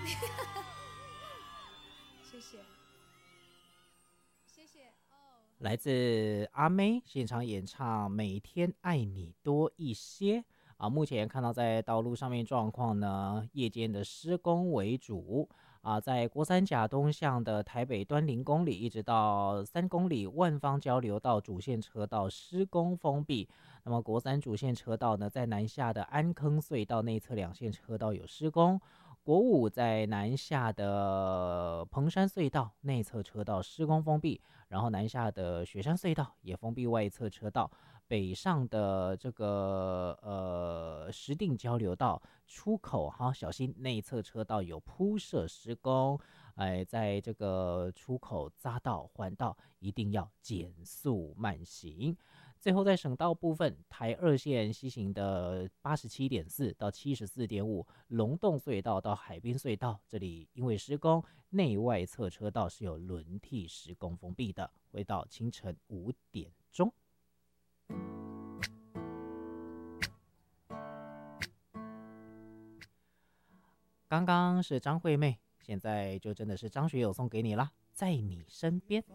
谢谢，谢谢哦。 来自阿妹现场演唱《每天爱你多一些》啊。目前看到在道路上面状况呢，夜间的施工为主啊，在国三甲东向的台北端0公里一直到3公里万方交流道主线车道施工封闭。那么国三主线车道呢，在南下的安坑隧道内侧2线车道有施工。国五在南下的蓬山隧道内侧车道施工封闭，然后南下的雪山隧道也封闭外侧车道，北上的这个石碇交流道出口哈，小心内侧车道有铺设施工，哎，在这个出口匝道环道一定要减速慢行。最后在省道部分，台2线西行的87.4到74.5，龙洞隧道到海滨隧道，这里因为施工，内外侧车道是有轮替施工封闭的，会到清晨5点钟。刚刚是张惠妹，现在就真的是张学友送给你啦，在你身边。